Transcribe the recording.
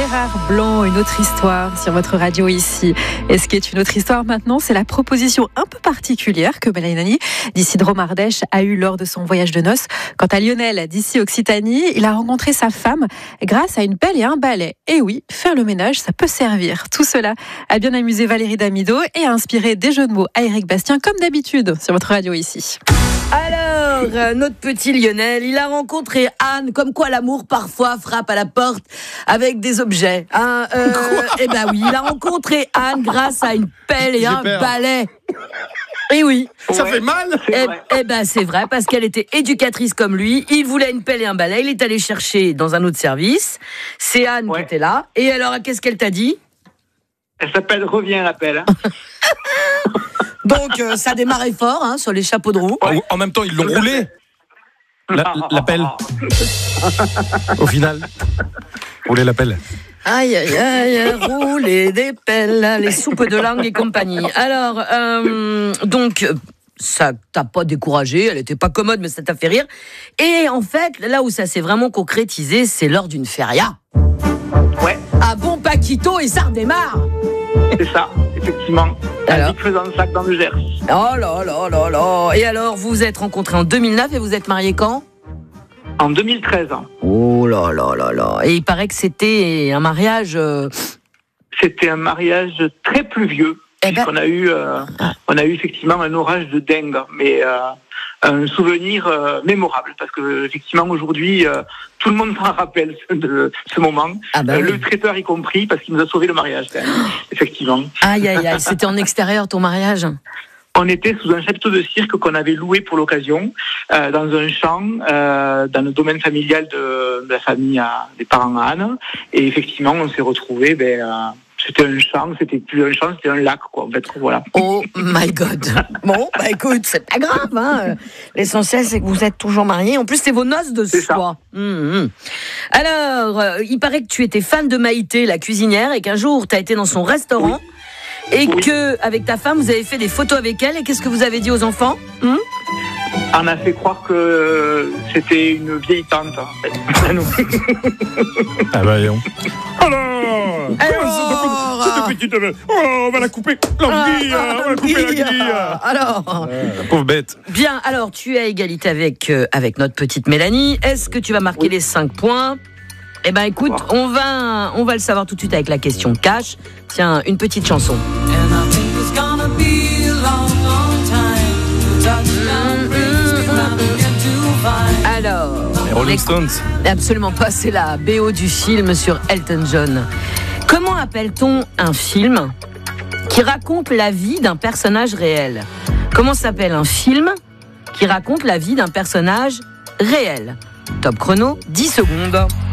Gérard Blanc, une autre histoire sur votre radio ici. Et ce qui est une autre histoire maintenant, c'est la proposition un peu particulière que Mélanie d'ici Dromardèche a eue lors de son voyage de noces. Quant à Lionel d'ici Occitanie, il a rencontré sa femme grâce à une pelle et un balai. Et oui, faire le ménage, ça peut servir. Tout cela a bien amusé Valérie Damido et a inspiré des jeux de mots à Éric Bastien, comme d'habitude sur votre radio ici. Alors, notre petit Lionel, il a rencontré Anne, comme quoi l'amour parfois frappe à la porte avec des objets. Eh ben oui, il a rencontré Anne grâce à une pelle et un balai. Et oui. Ça fait mal. Eh ben c'est vrai, parce qu'elle était éducatrice comme lui. Il voulait une pelle et un balai. Il est allé chercher dans un autre service. C'est Anne qui était là. Et alors, qu'est-ce qu'elle t'a dit ? Elle s'appelle Reviens la pelle. Donc, ça démarrait fort sur les chapeaux de roue. En même temps, ils l'ont roulé. La pelle. Au final, rouler la pelle. Aïe, aïe, aïe, rouler des pelles, les soupes de langue et compagnie. Alors, donc, ça t'a pas découragé, elle était pas commode, mais ça t'a fait rire. Et en fait, là où ça s'est vraiment concrétisé, c'est lors d'une feria. Ouais. Un bon Paquito et ça redémarre. C'est ça, effectivement. Alors faisant le sac dans le Gers. Oh là là là là. Et alors, vous vous êtes rencontrés en 2009 et vous êtes mariés quand ? En 2013. Oh là là là là. Et il paraît que c'était un mariage... C'était un mariage très pluvieux. On a eu effectivement un orage de dingue, mais un souvenir mémorable, parce que effectivement aujourd'hui tout le monde s'en rappelle de ce moment, le traiteur y compris, parce qu'il nous a sauvé le mariage quand même, effectivement. Aïe aïe aïe, c'était en extérieur ton mariage ? On était sous un chapiteau de cirque qu'on avait loué pour l'occasion, dans un champ, dans le domaine familial de la famille des parents à Anne, et effectivement on s'est retrouvés. C'était un champ, c'était plus un champ, c'était un lac, quoi, en fait, voilà. Oh my God. Bon, écoute, c'est pas grave, hein. L'essentiel, c'est que vous êtes toujours mariés. En plus, c'est vos noces de soie. Alors, il paraît que tu étais fan de Maïté, la cuisinière, et qu'un jour, tu as été dans son restaurant, et que, avec ta femme, vous avez fait des photos avec elle, et qu'est-ce que vous avez dit aux enfants ? On a fait croire que c'était une vieille tante, en fait. Ah bah, voyons. Alors, cette petite... on va la couper. L'anguille, on va couper l'anguille. Alors, la pauvre bête. Bien, alors, tu es à égalité avec notre petite Mélanie. Est-ce que tu vas marquer les 5 points ? Eh ben, écoute, on va le savoir tout de suite avec la question cash. Tiens, une petite chanson. Alors, les Rolling Stones. Absolument pas, c'est la BO du film sur Elton John. Comment appelle-t-on un film qui raconte la vie d'un personnage réel ? Comment s'appelle un film qui raconte la vie d'un personnage réel ? Top chrono, 10 secondes.